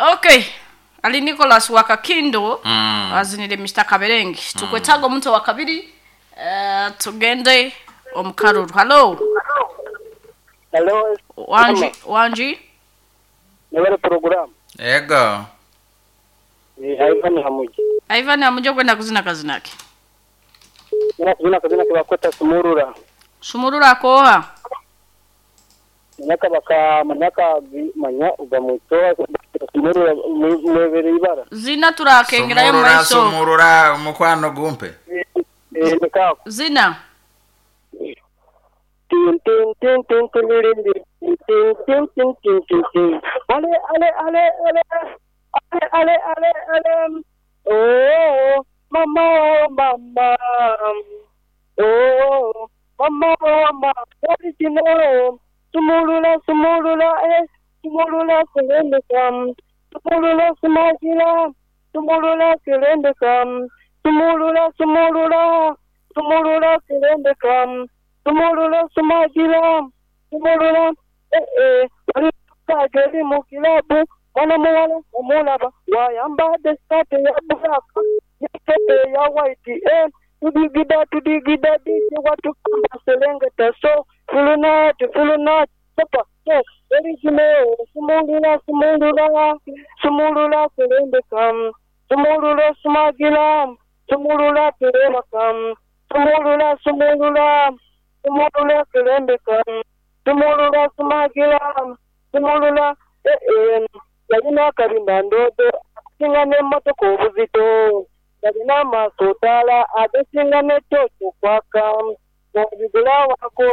Okay. Ali Nicholas Wakakindo azinire Mr. Kaberengi. Tukwetago muntu wa kabiri tugende omukaruru. Hello. Hello. Wanji. Newere program. Ego. Ivan Hamuji kwenda kuzina kazi nake. Kuzina kazi nake bakweta Sumurura. Sumurura koha. Manyaka ugamutoa Sumurura mwevere ibara. Zina turakengera yo maiso. Sumurura mukwano gumpe. Zina. Tin ale. Oh, mama. Oh, mama. What did you know? Sumurula, Selendekam. Sumurula, Sumagila. Sumurula, Selendekam. Sumurula, Selendekam. Sumurula, Sumagila. Sumurula, Kageri Mukilabu. Wala mulaba wayamba desate ya baka yete ya white tudigida dije watu kamba Serengeta so fulunat sapa so original sumulula Selendekam sumulula Sumagila sumulula Selendekam sumulula Selendekam sumulula Sumagila sumulula Yajina karinda ndodo singane moto kubuzito yajina masotala adesingane toto kwaka wabigula wako